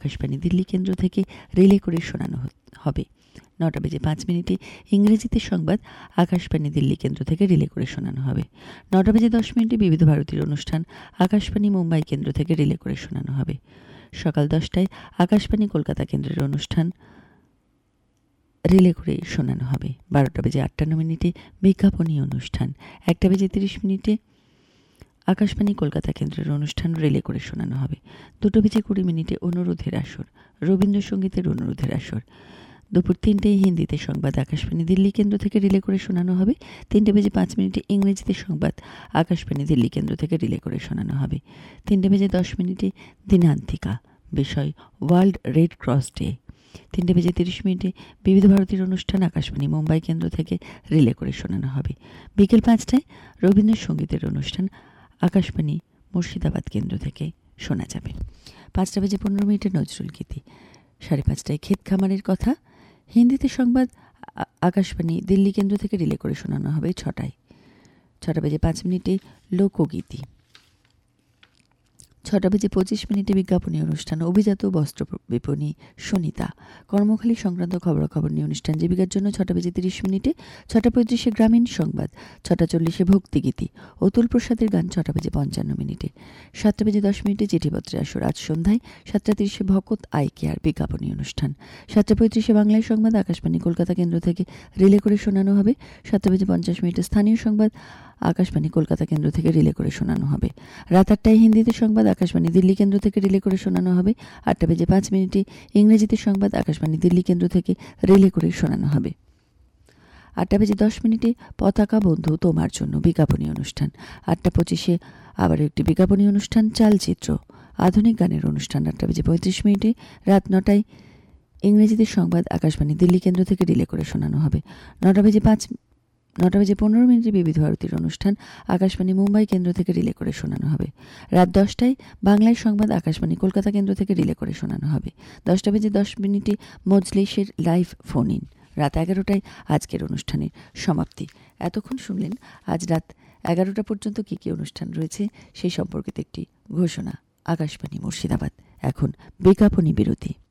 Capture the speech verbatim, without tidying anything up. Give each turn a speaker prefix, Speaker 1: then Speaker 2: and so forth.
Speaker 1: আকাশবাণী দিল্লি কেন্দ্র থেকে রিলে করে শোনানো হবে। নটা বেজে পাঁচ মিনিটে ইংরেজিতে সংবাদ আকাশবাণী দিল্লি কেন্দ্র থেকে রিলে করে শোনানো হবে। নটা বেজে দশ মিনিটে বিবিধ ভারতীর অনুষ্ঠান আকাশবাণী মুম্বাই কেন্দ্র থেকে রিলে করে শোনানো হবে। সকাল দশটায় আকাশবাণী কলকাতা কেন্দ্রের অনুষ্ঠান রিলে করে শোনানো হবে। বারোটা বেজে আটান্ন মিনিটে বিজ্ঞাপনী অনুষ্ঠান। একটা বেজে তিরিশ মিনিটে আকাশবাণী কলকাতা কেন্দ্রের অনুষ্ঠান রিলে করে শোনানো হবে। দুটো বেজে কুড়ি মিনিটে অনুরোধের আসর, রবীন্দ্রসঙ্গীতের অনুরোধের আসর। দুপুর তিনটেয় হিন্দিতে সংবাদ আকাশবাণী দিল্লি কেন্দ্র থেকে রিলে করে শোনানো হবে। তিনটে বেজে পাঁচ মিনিটে ইংরেজিতে সংবাদ আকাশবাণী দিল্লি কেন্দ্র থেকে রিলে করে শোনানো হবে। তিনটে বেজে দশ মিনিটে দিনান্তিকা, বিষয় ওয়ার্ল্ড রেড ক্রস ডে। তিনটে বেজে তিরিশ মিনিটে বিবিধ ভারতীর অনুষ্ঠান আকাশবাণী মুম্বাই কেন্দ্র থেকে রিলে করে শোনানো হবে। বিকেল পাঁচটায় রবীন্দ্রসঙ্গীতের অনুষ্ঠান আকাশবাণী মুর্শিদাবাদ কেন্দ্র থেকে শোনা যাবে। পাঁচটা বেজে পনেরো মিনিটে নজরুল গীতি। সাড়ে পাঁচটায় ক্ষেত খামারের কথা হিন্দিতে সংবাদ আকাশবাণী দিল্লি কেন্দ্র থেকে রিলে করে শোনানো হবে ছটায়। ছটা বেজে পাঁচ মিনিটে লোকগীতি। ছটা বেজে পঁচিশ মিনিটে বিজ্ঞাপনী অনুষ্ঠান অভিজাত বস্ত্র বিপণী সুনিতা কর্মখালী সংক্রান্ত খবরাখবর নিয়ে অনুষ্ঠান জীবিকার জন্য ছটা বেজে তিরিশ মিনিটে। ছটা পঁয়ত্রিশে গ্রামীণ সংবাদ। ছটা চল্লিশে ভক্তিগীতি অতুল প্রসাদের গান ছটা বেজে পঞ্চান্ন মিনিটে। সাতটা বেজে দশ মিনিটে চিঠিপত্রে আসর আজ সন্ধ্যায়। সাতটা তিরিশে ভকত আই কেয়ার বিজ্ঞাপনী অনুষ্ঠান। সাতটা পঁয়ত্রিশে বাংলায় সংবাদ আকাশবাণী কলকাতা কেন্দ্র থেকে রিলে করে শোনানো হবে। সাতটা বেজে পঞ্চাশ মিনিটে স্থানীয় সংবাদ আকাশবাণী কলকাতা কেন্দ্র থেকে রিলে করে শোনানো হবে। রাত আটটায় হিন্দিতে সংবাদ আকাশবাণী দিল্লি কেন্দ্র থেকে রিলে করে শোনানো হবে। আটটা বেজে পাঁচ মিনিটে ইংরেজিতে সংবাদ আকাশবাণী দিল্লি কেন্দ্র থেকে রিলে করে শোনানো হবে। আটটা বেজে দশ মিনিটে পতাকা বন্ধু তোমার জন্য বিজ্ঞাপনী অনুষ্ঠান। আটটা পঁচিশে আবার একটি বিজ্ঞাপনী অনুষ্ঠান চালচিত্র আধুনিক গানের অনুষ্ঠান। আটটা বেজে পঁয়ত্রিশ মিনিটে রাত নটায় ইংরেজিতে সংবাদ আকাশবাণী দিল্লি কেন্দ্র থেকে রিলে করে শোনানো হবে। নটা বেজে পাঁচ নটা বেজে পনেরো মিনিটে বিবিধ ভারতীর অনুষ্ঠান আকাশবাণী মুম্বাই কেন্দ্র থেকে রিলে করে শোনানো হবে। রাত দশটায় বাংলায় সংবাদ আকাশবাণী কলকাতা কেন্দ্র থেকে রিলে করে শোনানো হবে। দশটা বেজে দশ মিনিটে মজলিসের লাইভ ফোন ইন। রাত এগারোটায় আজকের অনুষ্ঠানের সমাপ্তি। এতক্ষণ শুনলেন আজ রাত এগারোটা পর্যন্ত কী কী অনুষ্ঠান রয়েছে সেই সম্পর্কিত একটি ঘোষণা। আকাশবাণী মুর্শিদাবাদ। এখন বিজ্ঞাপনী বিরতি।